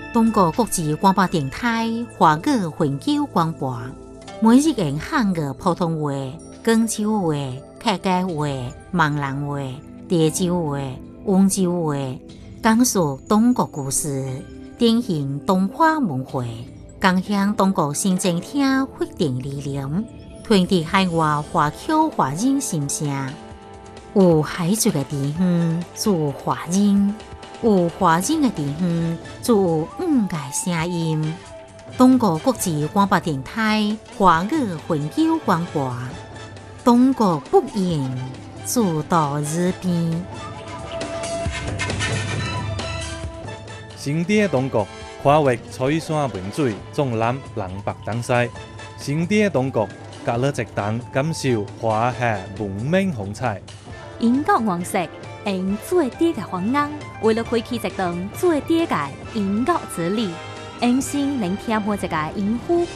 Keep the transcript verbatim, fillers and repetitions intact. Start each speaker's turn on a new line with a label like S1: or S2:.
S1: 中国国际广播电台华语永久广播，每日用汉语普通话、广州话、客家话、闽南话、潮州话、温州话，讲述中国故事，典型中华文化，共享中国新政厅发展理念，传递海外华侨华人心声。有海族的地方，就有华人；有华人的地方，就有五个声音。中国国际广播电台华语永久广播，中国不言，自到日边。
S2: 新地的中国跨越翠山汴水，纵览南北东西。新地的中国，隔了一档感受华夏文明风采。
S3: 英国王室用最低嘅方案，为了开启一档最低嘅英国之旅，用心聆听每一个音符